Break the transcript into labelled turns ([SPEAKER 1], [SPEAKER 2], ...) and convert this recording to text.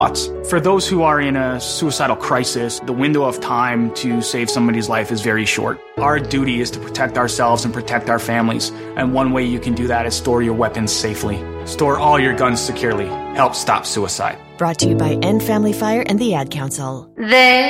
[SPEAKER 1] thoughts. For those who are in a suicidal crisis, the window of time to save somebody's life is very short. Our duty is to protect ourselves and protect our families, and one way you can do that is store your weapons safely. Store all your guns securely. Help stop suicide.
[SPEAKER 2] Brought to you by End Family Fire and the Ad Council.